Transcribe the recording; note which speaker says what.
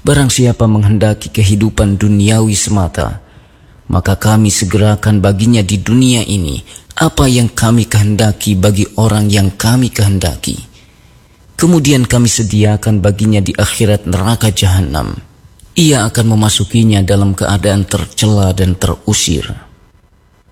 Speaker 1: Barang siapa menghendaki kehidupan duniawi semata, maka kami segerakan baginya di dunia ini apa yang kami kehendaki bagi orang yang kami kehendaki. Kemudian kami sediakan baginya di akhirat neraka jahanam. Ia akan memasukinya dalam keadaan tercela dan terusir.